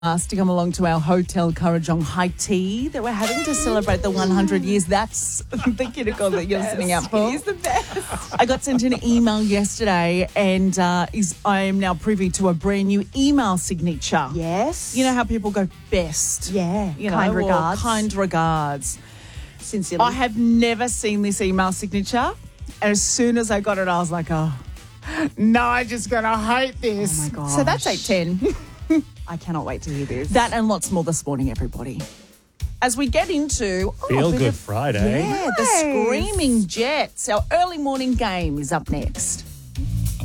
To come along to our Hotel Kurrajong High Tea that we're having to celebrate the 100 years. That's the Kinnickle that you're listening out for. It is the best. I got sent an email yesterday and I am now privy to a brand new email signature. Yes. You know how people go best? Yeah. You know, Kind or regards. Kind regards. Sincerely. I have never seen this email signature. And as soon as I got it, I was like, oh, no, I'm just going to hate this. Oh, my gosh. So that's 8:10. I cannot wait to hear this. That and lots more this morning, everybody. As we get into Feel a bit Good of- Friday. Yeah, the Screaming Jets. Our early morning game is up next.